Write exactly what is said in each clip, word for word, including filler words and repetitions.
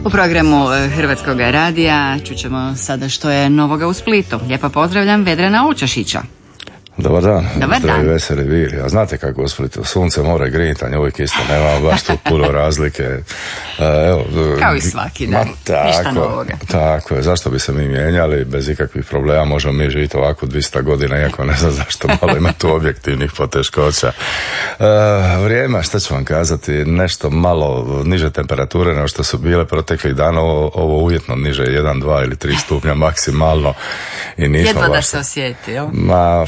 U programu Hrvatskog radija čućemo sada što je novoga u Splitu. Lijepo pozdravljam Vedrana Učašića. Dobar dan, Dobar zdravi, dan. veseli bili. A znate kako u Splitu, sunce, more, grinjanje, uvijek isto, nema baš tu puno razlike. Evo, Kao i svaki dan, tako, ništa novoga. Tako je, zašto bi se mi mijenjali bez ikakvih problema, možemo mi živjeti ovako dvjesto godina, iako ne znam zašto, malo ima tu objektivnih poteškoća. E, vrijeme, šta ću vam kazati, nešto malo niže temperature nego što su bile proteklih dana, ovo, ovo uvjetno niže, jedan, dva ili tri stupnja maksimalno. I nismo Jedva da baš... se osjeti, jel? Ma,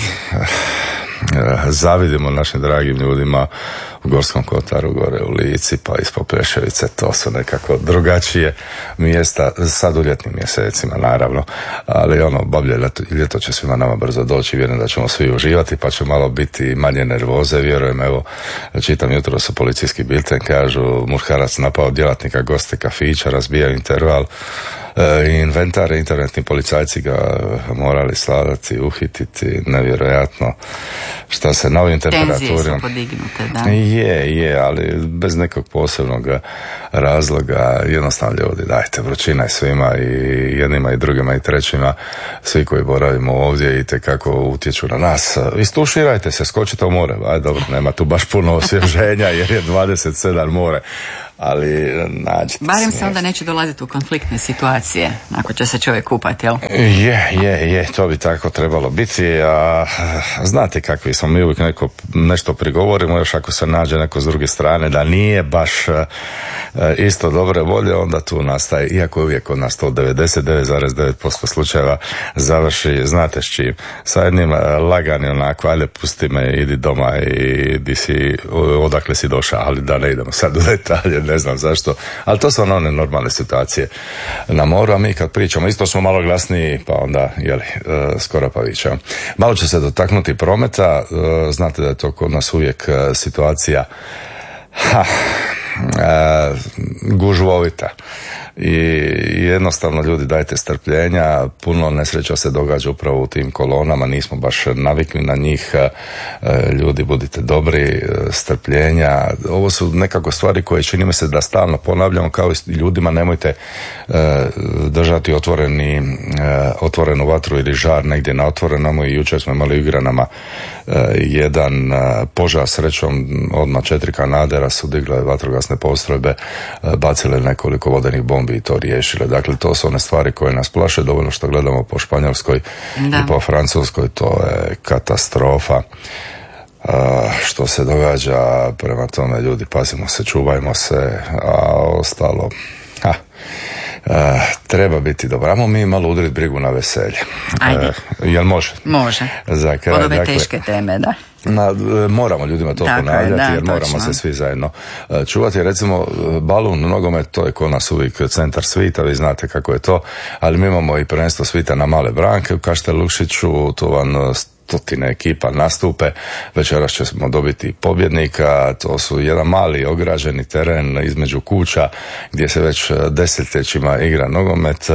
zavidimo našim dragim ljudima u Gorskom kotaru, gore u Lici, pa ispod Preševice, to su nekako drugačije mjesta, sad u ljetnim mjesecima naravno, ali ono, bablje ljeto, ljeto će svima nama brzo doći, vjerujem da ćemo svi uživati, pa će malo biti manje nervoze, vjerujem, evo, čitam jutro su policijski bilten, kažu, muškarac napao djelatnika goste kafića, razbija interval, E, inventare, internetni policajci ga morali sladati, uhititi, nevjerojatno šta se na ovim temperaturama... Tenzije su podignute, da. Je, je, ali bez nekog posebnog razloga, jednostavno ljudi, dajte, vrućina je svima i jednima i drugima i trećima, svi koji boravimo ovdje i tekako utječu na nas. Istuširajte se, skočite u more, aj dobro, nema tu baš puno osvježenja jer je dvadeset sedam more, ali nađite Barem smjest. se onda neće dolaziti u konfliktne situacije, ako će se čovjek kupati, jel? Je, je, je, to bi tako trebalo biti, a znate kakvi smo, mi uvijek neko, nešto prigovorimo, još ako se nađe neko s druge strane da nije baš isto dobre volje, onda tu nastaje, iako je uvijek od nas to devedeset devet zarez devet posto slučajeva završi, znate s čim, sa jednim laganim onako, ajde pusti me, idi doma i di si, odakle si došao, ali da ne idemo sad u detalje, ne znam zašto, ali to su one normalne situacije na moru, a mi kad pričamo isto smo malo glasniji, pa onda, jeli, skoro pa vića. Malo će se dotaknuti prometa, znate da je to kod nas uvijek situacija ha, gužvovita i jednostavno ljudi dajte strpljenja, puno nesreća se događa upravo u tim kolonama, nismo baš navikli na njih, ljudi budite dobri, strpljenja, ovo su nekako stvari koje čini mi se da stalno ponavljamo, kao i ljudima nemojte držati otvoreni, otvorenu vatru ili žar negdje na otvorenom, i jučer smo imali u Igranama jedan požar, srećom odmah četiri kanadera su digle vatrogasne postrojbe, bacile nekoliko vodenih bombi i to riješile. Dakle, to su one stvari koje nas plaše, dovoljno što gledamo po Španjolskoj da. i po Francuskoj, to je katastrofa. Uh, što se događa, prema tome ljudi, pazimo se, čuvajmo se, a ostalo ha, uh, treba biti dobro. Ajmo mi malo udriti brigu na veselje. Ajde. Uh, jel može? Može. Za kraj, Od ove dakle, teške teme, da. Na, moramo ljudima to Dakle, ponavljati, da, jer moramo točno. se svi zajedno čuvati. Recimo, balun, nogomet, to je kod nas uvijek centar svita, vi znate kako je to, ali mi imamo i prvenstvo svita na Male Branke u Kaštel Lukšiću, to vam stotine ekipa nastupe, večeras ćemo dobiti pobjednika, to su jedan mali ograđeni teren između kuća gdje se već desetljećima igra nogomet,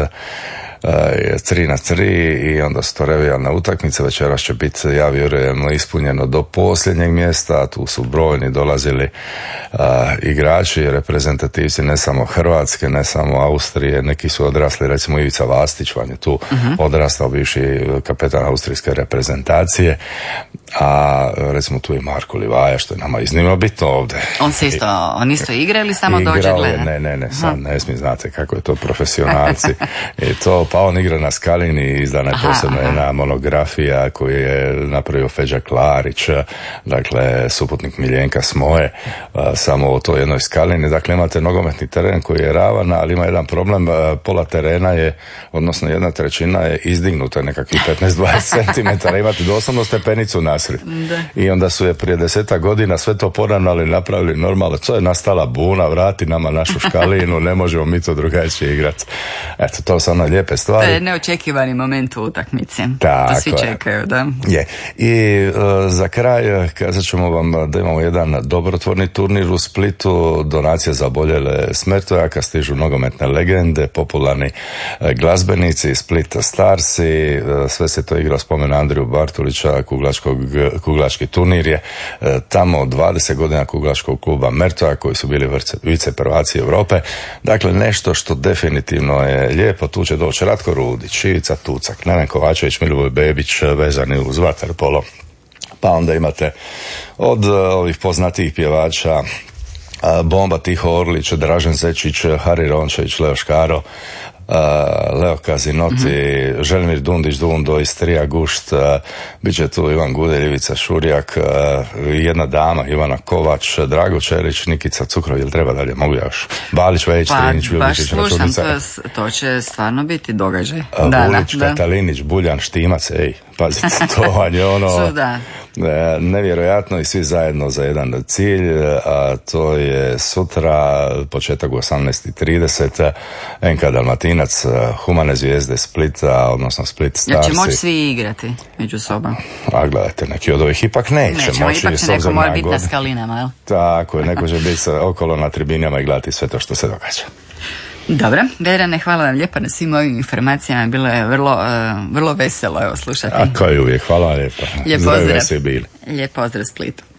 tri na tri i onda su to revijalne utakmice, večeras će biti, ja vjerujem, ispunjeno do posljednjeg mjesta, tu su brojni dolazili uh, igrači, reprezentativci ne samo Hrvatske, ne samo Austrije, neki su odrasli, recimo Ivica Vastić, on je tu uh-huh. odrastao, bivši kapetan austrijske reprezentacije, a recimo tu je Marko Livaja, što je nama iznimno bitno ovdje. On se isto, on isto igra ili samo Igrao dođe je, gleda? Ne, ne, ne, sad ne smije, znate kako je to profesionalci i to, pa on igra na Skalini, izdana je posebno jedna monografija koju je napravio Feđa Klarić, dakle suputnik Miljenka Smoje, samo o toj jednoj Skalini, dakle imate nogometni teren koji je ravan, ali ima jedan problem, pola terena je, odnosno jedna trećina je izdignuta nekakvih petnaest do dvadeset centimetara, imate doslovno stepenicu nasred. I onda su je prije deseta godina sve to poravnali, napravili normalno, to je nastala buna, vrati nama našu Škalinu, ne možemo mi to drugačije igrati. Eto, to su ono lijepe stvari. To je neočekivani moment u utakmici. Tako to svi je. čekaju, da. Je. I uh, za kraj kazat ćemo vam da imamo jedan dobrotvorni turnir u Splitu, donacije za oboljele s mrtvojaka, stižu nogometne legende, popularni uh, glazbenici, Split Starsi, uh, sve se to igra spomen Andriju Bartulića, kuglačkog kuglački turnir je tamo dvadeset godina kuglačkog kluba Mertoa koji su bili vice prvaci Europe. Dakle, nešto što definitivno je lijepo. Tu će doći Ratko Rudić, Ivica Tucak, Neven Kovačević, Milivoj Bebić vezani uz vaterpolo. Pa onda imate od ovih poznatijih pjevača Bomba, Tiho Orlić, Dražen Zečić, Hari Rončević, Leo Škaro, Leo Kazinoti, mm-hmm. Želimir Dundić, Dundo, Istrija Gušt, bit će tu Ivan Gudelj, Ivica Šurjak, jedna dama, Ivana Kovač, Drago Čerić, Nikica Cukrov, jel treba dalje, mogu ja još, Balić, Vejić, pa, Trinić, Ljubičić, Računica. To, to će stvarno biti događaj. Bulić, da, Katalinić, Buljan, Štimac, ej, pazite, to vam je ono nevjerojatno i svi zajedno za jedan cilj, a to je sutra, početak u osamnaest i trideset, en ka Dalmatinac, Humane zvijezde Splita, odnosno Split Starsi. Ja će moći svi igrati među sobom. A gledajte, neki od ovih ipak neće Nećemo, moći. Ipak će neko mora biti na skalinama, jel? Tako je, neko će biti okolo na tribinama i gledati sve to što se događa. Dobro, Vedrane, hvala vam lijepo na svim ovim informacijama, bilo je vrlo, uh, vrlo veselo evo slušati. A kao i uvijek, hvala vam lijepo. Lijep pozdrav. Lijep pozdrav Splitu.